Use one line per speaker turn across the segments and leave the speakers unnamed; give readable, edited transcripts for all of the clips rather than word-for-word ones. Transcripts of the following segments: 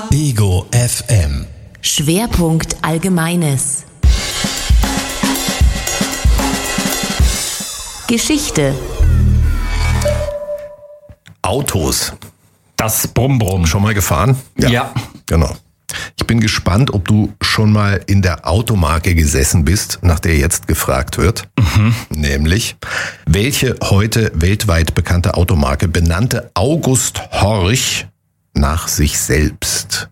Ego FM.
Schwerpunkt Allgemeines. Geschichte.
Autos.
Das Brumm-Brumm.
Schon mal gefahren?
Ja.
Genau. Ich bin gespannt, ob du schon mal in der Automarke gesessen bist, nach der jetzt gefragt wird. Nämlich, welche heute weltweit bekannte Automarke benannte August Horch nach sich selbst?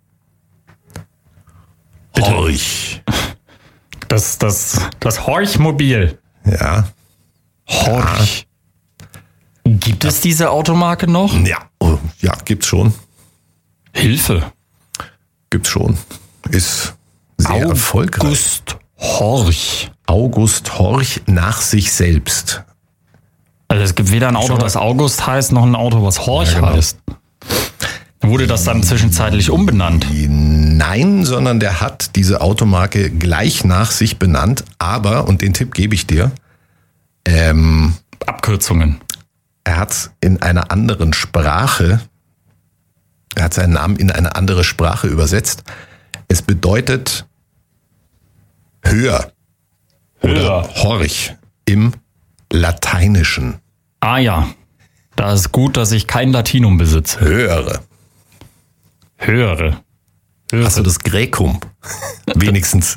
Bitte.
Horch.
Das Horch-Mobil.
Ja.
Horch. Gibt es diese Automarke noch?
Ja. Oh, ja, gibt's schon.
Hilfe.
Gibt's schon. Ist sehr erfolgreich.
August Horch.
August Horch nach sich selbst.
Also es gibt weder ein Auto, das August heißt, noch ein Auto, was Horch heißt. Wurde das dann zwischenzeitlich umbenannt?
Nein, sondern der hat diese Automarke gleich nach sich benannt, aber, und den Tipp gebe ich dir,
Abkürzungen.
er hat in einer anderen Sprache, er hat seinen Namen in eine andere Sprache übersetzt. Es bedeutet höher oder Horch im Lateinischen.
Ah ja, da ist gut, dass ich kein Latinum besitze.
Höhere.
Höhere.
Hast du das Gräkum? Wenigstens.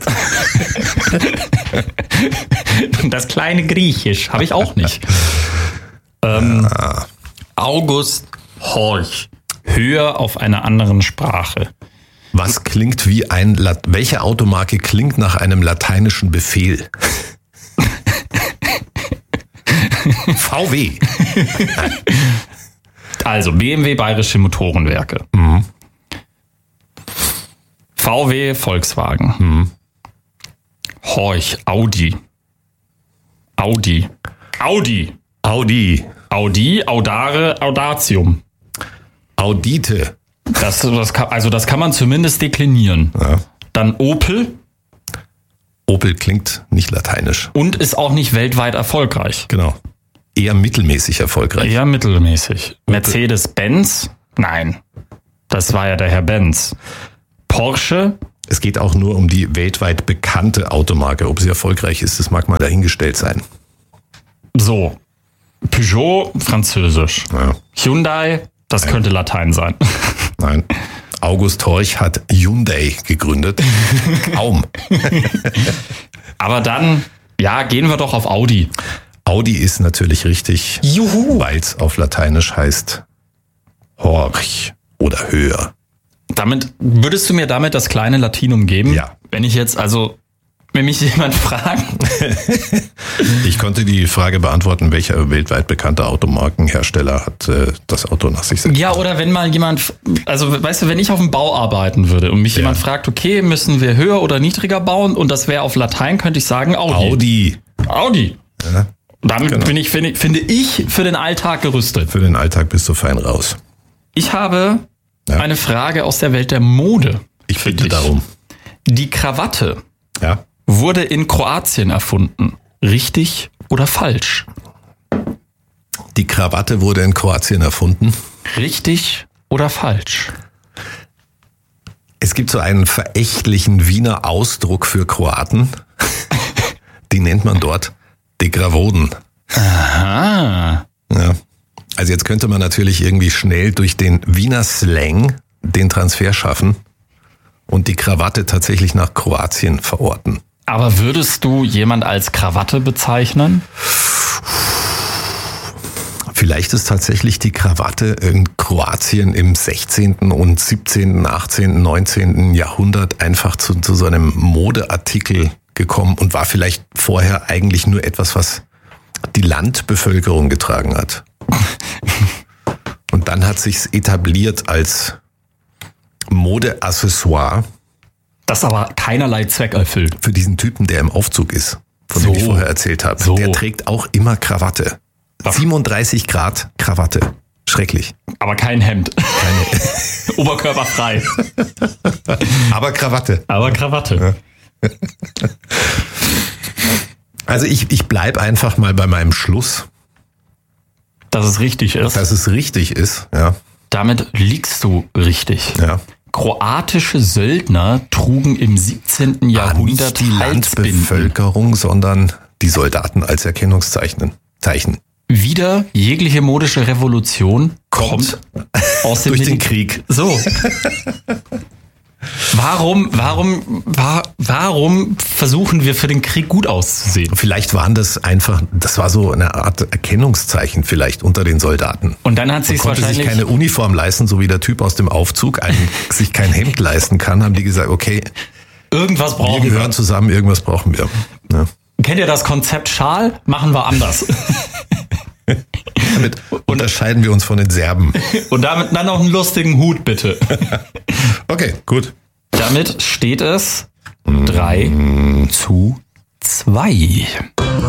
Das kleine Griechisch habe ich auch nicht. August Horch. Höher auf einer anderen Sprache.
Was klingt wie welche Automarke klingt nach einem lateinischen Befehl? VW.
Also BMW Bayerische Motorenwerke. VW Volkswagen. Horch Audi. Audi, Audare, Audatium.
Audite.
Das kann man zumindest deklinieren.
Ja.
Dann Opel.
Opel klingt nicht lateinisch.
Und ist auch nicht weltweit erfolgreich.
Genau. Eher mittelmäßig erfolgreich.
Eher mittelmäßig. Mercedes-Benz? Nein. Das war ja der Herr Benz. Porsche?
Es geht auch nur um die weltweit bekannte Automarke. Ob sie erfolgreich ist, das mag mal dahingestellt sein.
So. Peugeot, französisch.
Ja.
Hyundai, das könnte Latein sein.
Nein. August Horch hat Hyundai gegründet. Kaum.
Aber dann, ja, gehen wir doch auf Audi.
Audi ist natürlich richtig, weil es auf Lateinisch heißt Horch oder höher.
Würdest du mir damit das kleine Latinum geben?
Ja.
Wenn mich jemand fragt.
Ich konnte die Frage beantworten, welcher weltweit bekannte Automarkenhersteller hat das Auto nach sich selbst.
Ja, oder wenn mal jemand, weißt du, wenn ich auf dem Bau arbeiten würde und mich jemand fragt, okay, müssen wir höher oder niedriger bauen und das wäre auf Latein, könnte ich sagen Audi.
Ja,
Damit finde ich für den Alltag gerüstet.
für den Alltag bist du fein raus.
Ich habe eine Frage aus der Welt der Mode.
Ich bitte darum.
Die Krawatte
Ja.
wurde in Kroatien erfunden. Richtig oder falsch?
Die Krawatte wurde in Kroatien erfunden.
Richtig oder falsch?
Es gibt so einen verächtlichen Wiener Ausdruck für Kroaten. Die nennt man dort Degravoden.
Aha.
Ja. Also jetzt könnte man natürlich irgendwie schnell durch den Wiener Slang den Transfer schaffen und die Krawatte tatsächlich nach Kroatien verorten.
Aber würdest du jemand als Krawatte bezeichnen?
Vielleicht ist tatsächlich die Krawatte in Kroatien im 16. und 17., 18., 19. Jahrhundert einfach zu so einem Modeartikel gekommen und war vielleicht vorher eigentlich nur etwas, was die Landbevölkerung getragen hat. Und dann hat sich's etabliert als Modeaccessoire.
Das aber keinerlei Zweck erfüllt.
Für diesen Typen, der im Aufzug ist, von dem ich vorher erzählt habe.
So.
Der trägt auch immer Krawatte. 37 Grad Krawatte. Schrecklich.
Aber kein Hemd. Oberkörperfrei.
Aber Krawatte.
Aber Krawatte.
Also ich bleib einfach mal bei meinem Schluss.
Dass es richtig ist.
Dass es richtig ist, ja.
Damit liegst du richtig.
Ja.
kroatische Söldner trugen im 17. Jahrhundert
nicht die Landbevölkerung, sondern die Soldaten als Erkennungszeichen.
Wieder jegliche modische Revolution kommt aus dem
durch den Krieg.
So. Warum versuchen wir für den Krieg gut auszusehen?
Vielleicht waren das war so eine Art Erkennungszeichen vielleicht unter den Soldaten.
Und dann hat
Man konnte sich keine Uniform leisten, so wie der Typ aus dem Aufzug sich kein Hemd leisten kann, haben die gesagt, okay,
irgendwas brauchen wir.
Wir gehören zusammen, irgendwas brauchen wir. Ja.
Kennt ihr das Konzept Schal? Machen wir anders.
Damit unterscheiden wir uns von den Serben.
Und damit dann noch einen lustigen Hut, bitte.
Okay, gut.
Damit steht es 3:2.